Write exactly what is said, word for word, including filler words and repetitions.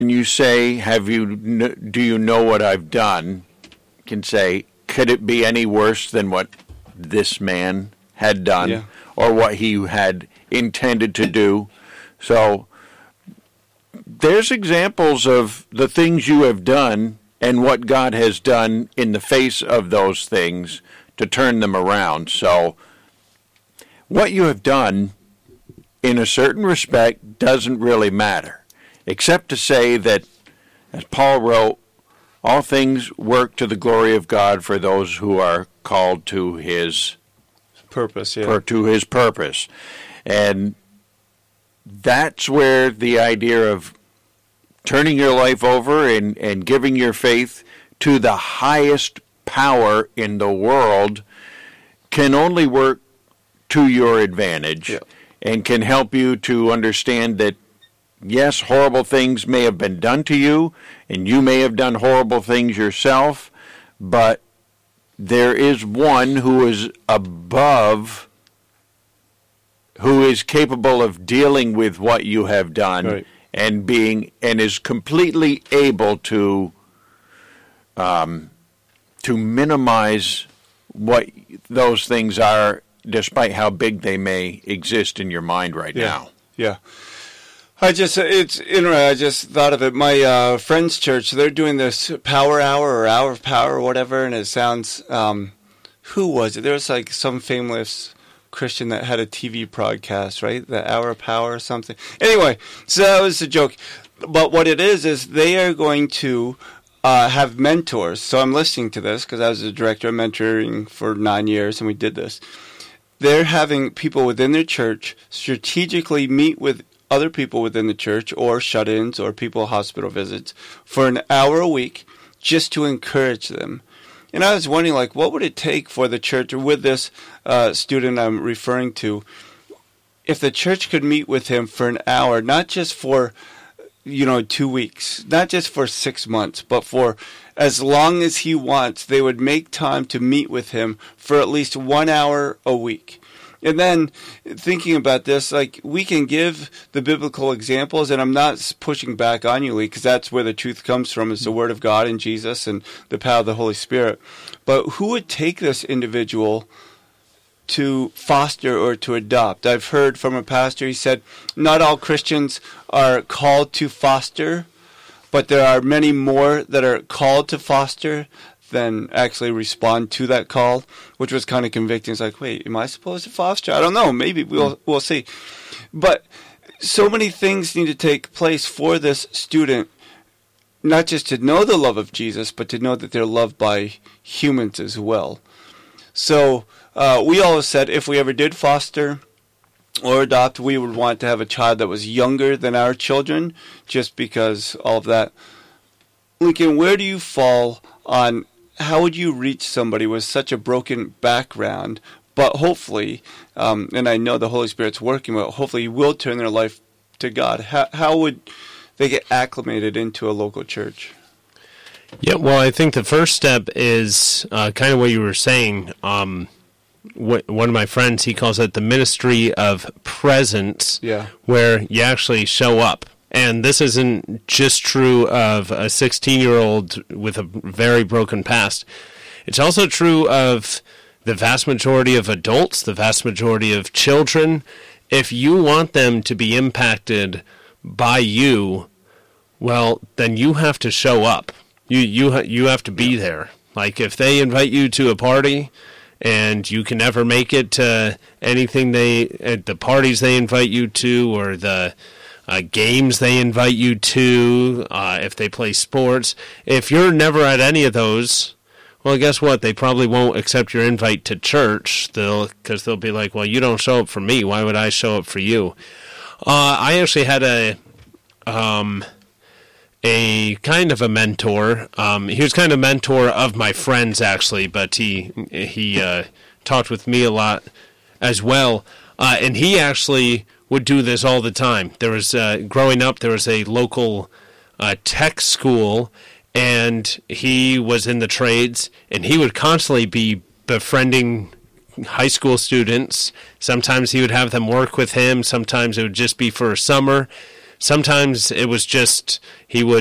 you say, "Have you? Do you know what I've done?" Can say, "Could it be any worse than what this man had done, yeah. or what he had intended to do?" So there's examples of the things you have done and what God has done in the face of those things to turn them around. So what you have done in a certain respect doesn't really matter, except to say that, as Paul wrote, all things work to the glory of God for those who are called to his purpose, yeah. for, to his purpose. And that's where the idea of turning your life over and, and giving your faith to the highest power in the world can only work to your advantage, yeah. and can help you to understand that, yes, horrible things may have been done to you, and you may have done horrible things yourself, but there is one who is above, who is capable of dealing with what you have done, right. and being and is completely able to um, to minimize what those things are, despite how big they may exist in your mind right yeah. now. Yeah. I just, it's interesting, I just thought of it. My uh, friend's church, they're doing this power hour or hour of power or whatever, and it sounds, um, who was it? There was like some famous Christian that had a T V broadcast, right? The hour of power or something. Anyway, so that was a joke. But what it is, is they are going to uh, have mentors. So I'm listening to this because I was a director of mentoring for nine years, and we did this. They're having people within their church strategically meet with other people within the church, or shut-ins, or people hospital visits, for an hour a week, just to encourage them. And I was wondering, like, what would it take for the church, or with this uh, student I'm referring to, if the church could meet with him for an hour, not just for, you know, two weeks, not just for six months, but for as long as he wants, they would make time to meet with him for at least one hour a week. And then thinking about this, like, we can give the biblical examples, and I'm not pushing back on you, Lee, because that's where the truth comes from, is the Word of God and Jesus and the power of the Holy Spirit. But who would take this individual to foster or to adopt? I've heard from a pastor, he said, not all Christians are called to foster, but there are many more that are called to foster than actually respond to that call, which was kind of convicting. It's like, wait, am I supposed to foster? I don't know. Maybe we'll we'll see. But so many things need to take place for this student, not just to know the love of Jesus, but to know that they're loved by humans as well. So uh, we always said if we ever did foster or adopt, we would want to have a child that was younger than our children, just because all of that. Lincoln, where do you fall on how would you reach somebody with such a broken background, but hopefully, um, and I know the Holy Spirit's working, but hopefully you will turn their life to God. How, how would they get acclimated into a local church? Yeah, well, I think the first step is uh, kind of what you were saying. Um, what, one of my friends, he calls it the ministry of presence, yeah. where you actually show up. And this isn't just true of a sixteen-year-old with a very broken past. It's also true of the vast majority of adults, the vast majority of children. If you want them to be impacted by you, well, then you have to show up. You you you have to be there. Like if they invite you to a party and you can never make it to anything they at the parties they invite you to, or the Uh, games they invite you to, uh, if they play sports. If you're never at any of those, well, guess what? They probably won't accept your invite to church. They'll, because they'll be like, well, you don't show up for me. Why would I show up for you? Uh, I actually had a um, a kind of a mentor. Um, he was kind of a mentor of my friends, actually, but he, he uh, talked with me a lot as well. Uh, and he actually would do this all the time. There was, uh, growing up, there was a local uh, tech school, and he was in the trades, and he would constantly be befriending high school students. Sometimes he would have them work with him. Sometimes it would just be for a summer. Sometimes it was just he would